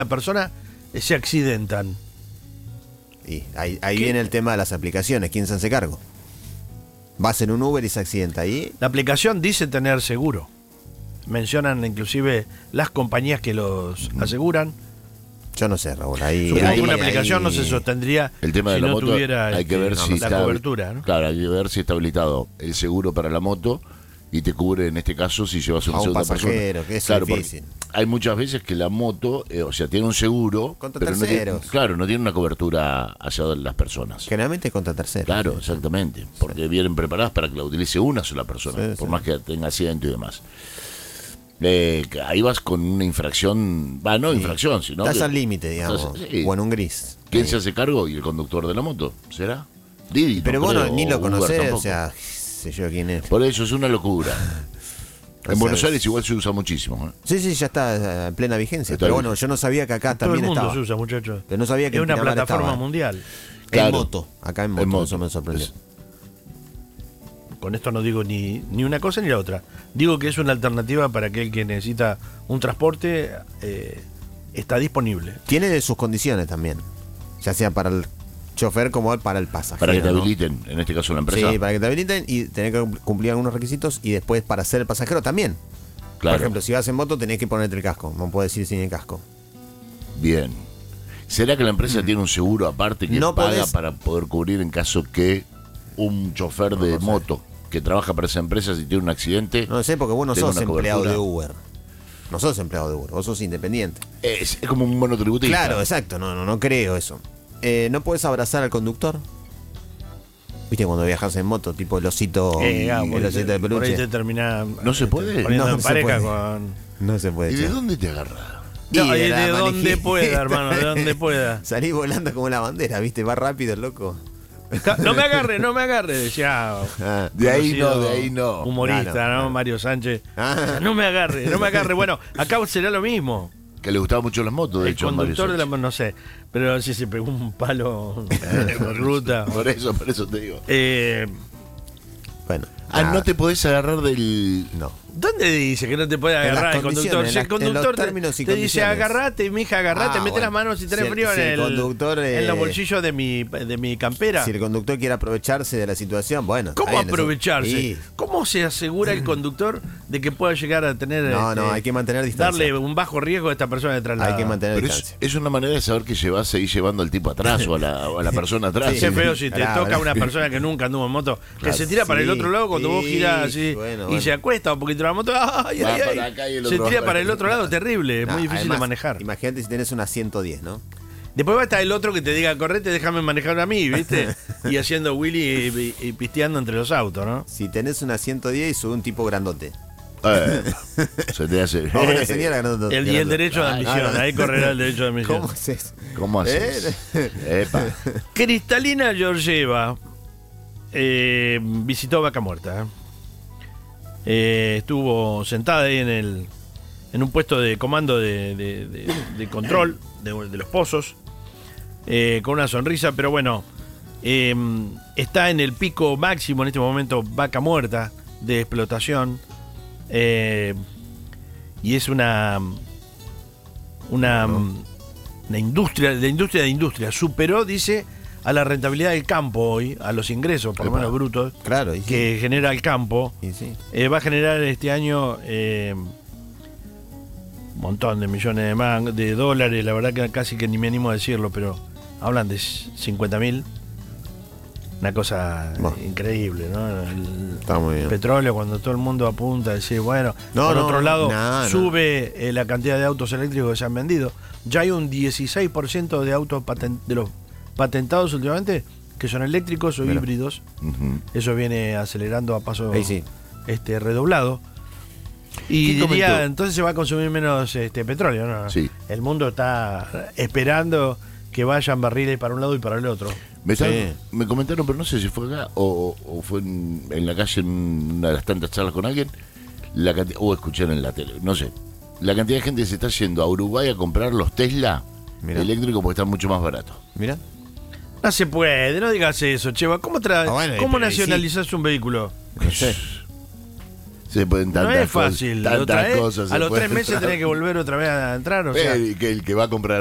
personas se accidentan. Y ahí viene el tema de las aplicaciones. ¿Quién se hace cargo? Vas en un Uber y se accidenta ahí. La aplicación dice tener seguro. Mencionan inclusive las compañías que los aseguran. Yo no sé, Raúl. Supongo que una aplicación no se sostendría el tema de si la no moto, tuviera hay que ver si la está, cobertura, ¿no? Claro, hay que ver si está habilitado el seguro para la moto y te cubre en este caso si llevas una segunda pasajero, persona. que es claro, difícil. Hay muchas veces que la moto, o sea, tiene un seguro, contra pero terceros. no tiene una cobertura hacia las personas. Generalmente contra terceros. Claro, exactamente, porque vienen preparadas para que la utilice una sola persona, por más que tenga accidente y demás. Ahí vas con una infracción, infracción, sino estás al límite, digamos, o en un gris. ¿Quién se hace cargo? ¿Y el conductor de la moto? ¿Será? Didi, pero no vos creo, ni lo conocés, tampoco. o sea, sé yo quién es. Por eso es una locura. En Buenos Aires igual se usa muchísimo. Sí, ya está en plena vigencia. Está pero bien. bueno, yo no sabía que acá Todo también el mundo estaba. se usa, muchachos. Pero no sabía que es en una Pinamar plataforma estaba. mundial. Claro. En moto, acá en moto, eso me sorprendió. Con esto no digo ni una cosa ni la otra. Digo que es una alternativa para aquel que necesita un transporte, está disponible. Tiene de sus condiciones también, ya sea para el chofer como para el pasajero. Para que te ¿no? habiliten, en este caso la empresa. Sí, para que te habiliten y tener que cumplir algunos requisitos y después para ser el pasajero también. Claro. Por ejemplo, si vas en moto tenés que ponerte el casco, no puedes ir sin el casco. Bien. ¿Será que la empresa tiene un seguro aparte que No paga podés- para poder cubrir en caso que un chofer de moto que trabaja para esa empresa, si tiene un accidente? No sé, porque vos no ¿Tengo sos una empleado cobertura? de Uber. No sos empleado de Uber, vos sos independiente. Es como un monotributista. Claro, exacto, no creo eso. ¿No podés abrazar al conductor? ¿Viste cuando viajas en moto, tipo el osito, el osito de por ahí peluche? te termina ¿No se puede? poniendo No en se pareja puede. con... No se puede. ¿Y de che. dónde te agarra? No, Y de la donde manijita. pueda, hermano, de donde pueda. Salís volando como la bandera, ¿viste? Va rápido el loco. No me agarre, decía De ahí conocido no. humorista, ¿no? Mario Sánchez. Ah. No me agarre. Bueno, acá será lo mismo. Que le gustaban mucho las motos, de El hecho. a conductor Mario de la Sánchez. no sé, pero si se pegó un palo por ruta. Por eso te digo. Bueno. No te podés agarrar del... No. ¿Dónde dice que no te puede En las agarrar el conductor? condiciones, Si el en los conductor términos y te dice condiciones. agarrate, mija, agarrate, mete bueno. las manos si tenés Si el- frío si el en conductor, en los bolsillos de mi campera. Si el conductor quiere aprovecharse de la situación, bueno. ¿Cómo está bien, eso- aprovecharse? Sí. ¿Cómo se asegura el conductor de que pueda llegar a tener No, hay que mantener distancia. darle un bajo riesgo a esta persona de traslado? Hay que mantener Pero distancia. es una manera de saber que seguís llevando al tipo atrás o a la persona atrás. Sí. Qué feo si te Claro, toca ¿verdad? una persona que nunca anduvo en moto, que Claro, se tira para el sí, otro lado cuando vos sí, girás así bueno. y se acuesta un poquito la moto. ¡Ay, Va ay, ay! para acá y el Se otro tira va para para el otro lado, terrible, Nah, muy difícil además, de manejar. Imagínate si tenés una 110, ¿no? Después va a estar el otro que te diga, correte, déjame manejar a mí, ¿viste? Y haciendo Willy y pisteando entre los autos, ¿no? Si tenés una 110 y sube un tipo grandote. Se te hace... O una señora grandote. Y el derecho de Ah, admisión, no. ahí correrá el derecho de admisión. ¿Cómo haces? ¿Cómo haces? Epa. Cristalina Georgieva visitó Vaca Muerta. Estuvo sentada ahí en un puesto de comando de control de los pozos, con una sonrisa, pero bueno, está en el pico máximo en este momento Vaca Muerta de explotación, y es una industria de industria. Superó, dice, a la rentabilidad del campo hoy, a los ingresos, por lo Epa. menos brutos, Claro, y sí. que genera el campo. Y sí. Va a generar este año un montón de millones de dólares. La verdad que casi que ni me animo a decirlo, pero hablan de 50.000. Una cosa Bueno. increíble, ¿no? El Está muy bien. petróleo, cuando todo el mundo apunta a decir, bueno, No, por no, otro lado, no. sube la cantidad de autos eléctricos que se han vendido. Ya hay un 16% de autos de los patentados últimamente que son eléctricos o Mira. híbridos. Ujú. Eso viene acelerando a paso Ahí sí. redoblado. Y ¿Quién diría, comentó? entonces se va a consumir menos petróleo, ¿no? Sí. El mundo está esperando que vayan barriles para un lado y para el otro. Sí. Me comentaron, pero no sé si fue acá o fue en la calle en una de las tantas charlas con alguien, o escucharon en la tele, no sé. La cantidad de gente que se está yendo a Uruguay a comprar los Tesla Mirá. eléctricos porque están mucho más baratos. Mira. No se puede, no digas eso, Cheva. ¿Cómo Ah, bueno, ¿cómo pero nacionalizás un vehículo? No sé. Se pueden No tantas es fácil. cosas, tantas cosas. A se los 3 pueden meses entrar. tenés que volver otra vez a entrar. O sea, Y que el que va a comprar